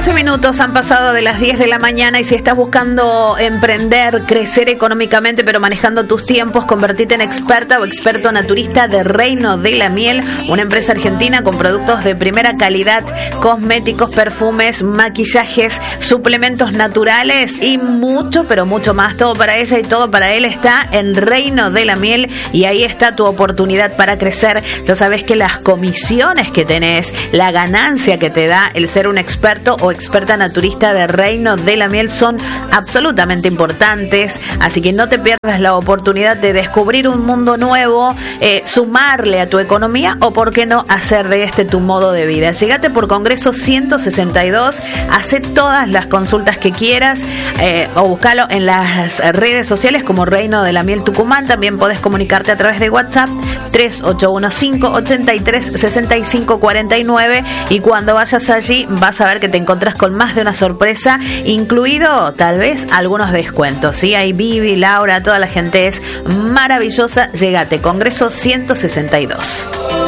11 minutos han pasado de las 10 de la mañana y si estás buscando emprender, crecer económicamente pero manejando tus tiempos, convertirte en experta o experto naturista de Reino de la Miel, una empresa argentina con productos de primera calidad, cosméticos, perfumes, maquillajes, suplementos naturales y mucho, pero mucho más. Todo para ella y todo para él está en Reino de la Miel y ahí está tu oportunidad para crecer. Ya sabes que las comisiones que tenés, la ganancia que te da el ser un experto o experta naturista de Reino de la Miel son absolutamente importantes, así que no te pierdas la oportunidad de descubrir un mundo nuevo, sumarle a tu economía o por qué no hacer de este tu modo de vida. Llegate por Congreso 162, hacé todas las consultas que quieras o búscalo en las redes sociales como Reino de la Miel Tucumán. También podés comunicarte a través de WhatsApp 3815-83-6549 y cuando vayas allí vas a ver que te encontrás con más de una sorpresa, incluido tal vez algunos descuentos, ¿sí? Ahí Vivi, Laura, toda la gente es maravillosa. Llegate, Congreso 162.